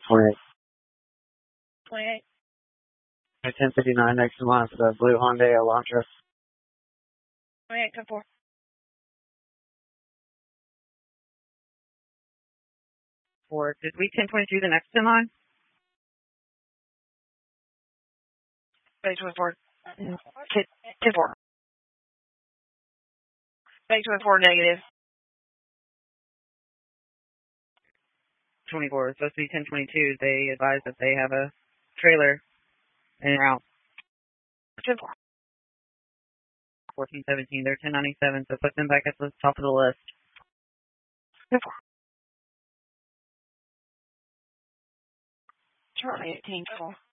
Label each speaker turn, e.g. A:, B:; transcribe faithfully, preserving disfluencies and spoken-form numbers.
A: twenty-eight.
B: twenty-eight.
A: ten fifty-nine next in line for the blue Hyundai Elantra.
B: twenty-eight, ten four.
C: Four. Did we ten twenty-two the next in line?
B: Bay twenty-four. ten four. Bay twenty-four, negative.
C: twenty-four. It's supposed to be ten twenty-two. They advise that they have a trailer in route.
B: ten four.
C: fourteen seventeen. They're ten ninety-seven, so put them back at the top of the list.
B: ten four. Charlie eighteen, four.